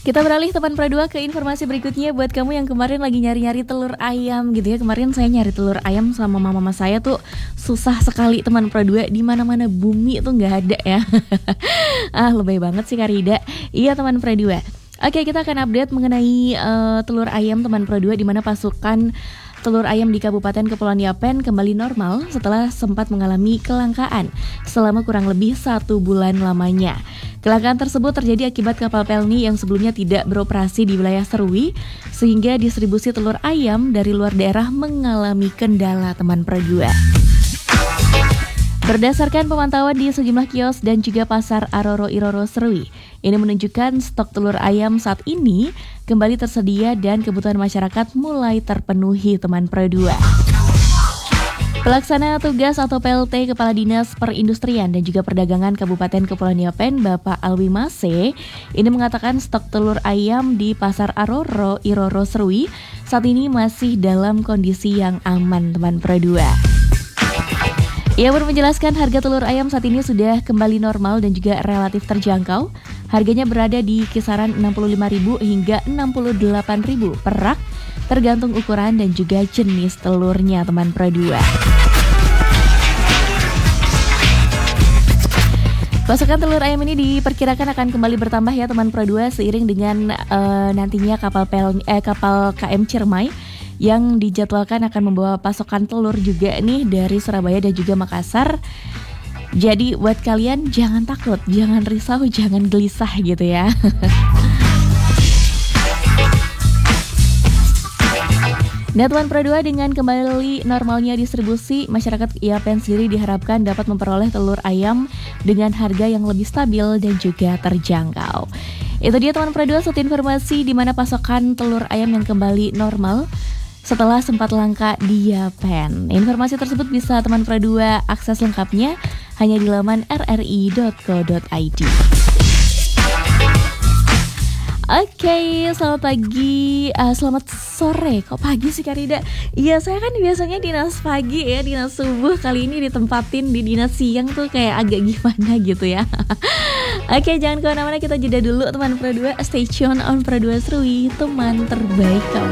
Kita beralih teman Pro 2 ke informasi berikutnya buat kamu yang kemarin lagi nyari-nyari telur ayam gitu ya. Kemarin saya nyari telur ayam sama mama saya tuh susah sekali teman Pro 2, di mana-mana bumi tuh nggak ada ya. Lebay banget sih Karida. Iya teman Pro 2. Oke, kita akan update mengenai telur ayam teman Pro 2, di mana pasukan telur ayam di Kabupaten Kepulauan Yapen kembali normal setelah sempat mengalami kelangkaan selama kurang lebih 1 bulan lamanya. Kelangkaan tersebut terjadi akibat kapal Pelni yang sebelumnya tidak beroperasi di wilayah Serui, sehingga distribusi telur ayam dari luar daerah mengalami kendala teman Pro 2. Berdasarkan pemantauan di sejumlah kios dan juga pasar Aroro Iroro Serui, ini menunjukkan stok telur ayam saat ini kembali tersedia dan kebutuhan masyarakat mulai terpenuhi teman Pro 2. Pelaksana tugas atau PLT Kepala Dinas Perindustrian dan juga Perdagangan Kabupaten Kepulauan Yapen, Bapak Alwi Mase, ini mengatakan stok telur ayam di pasar Aroro Iroro Serui saat ini masih dalam kondisi yang aman teman Pro 2. Ia pun menjelaskan harga telur ayam saat ini sudah kembali normal dan juga relatif terjangkau. Harganya berada di kisaran Rp65.000 hingga Rp68.000 per rak, tergantung ukuran dan juga jenis telurnya teman Pro 2. Pasokan telur ayam ini diperkirakan akan kembali bertambah ya teman Pro 2 seiring dengan nantinya kapal KM Ciremai yang dijadwalkan akan membawa pasokan telur juga nih dari Surabaya dan juga Makassar. Jadi buat kalian jangan takut, jangan risau, jangan gelisah gitu ya. Nah teman Pro 2, dengan kembali normalnya distribusi, masyarakat Yapen sendiri diharapkan dapat memperoleh telur ayam dengan harga yang lebih stabil dan juga terjangkau. Itu dia teman Pro 2, satu informasi di mana pasokan telur ayam yang kembali normal setelah sempat langka di Yapen. Informasi tersebut bisa teman Pro 2 akses lengkapnya hanya di laman rri.co.id. Oke, selamat pagi, selamat sore. Kok pagi sih Karida? Iya, saya kan biasanya dinas pagi ya, dinas subuh. Kali ini ditempatin di dinas siang tuh kayak agak gimana gitu ya. Oke, jangan kemana-mana, kita jeda dulu teman Pro 2. Stay tune on Pro 2 Serui, teman terbaik kamu.